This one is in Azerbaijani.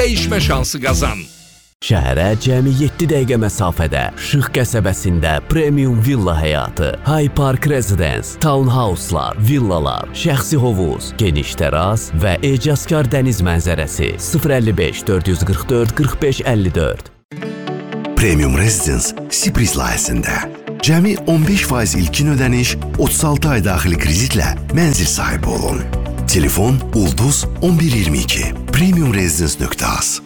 dəyişmə şansı qazan. Şəhərə cəmi 7 dəqiqə məsafədə Şıx qəsəbəsində premium villa həyatı, High Park Residence, townhouse'lar, villalar, şəxsi hovuz, geniş təras və ecazkar dəniz mənzərəsi 055 444 45 54. Premium Residence Sipris layihəsində cəmi 15% ilkin ödəniş, 36 ay daxili kreditlə mənzil sahibi olun. Telefon Ulduz 1122 premiumresidence.az.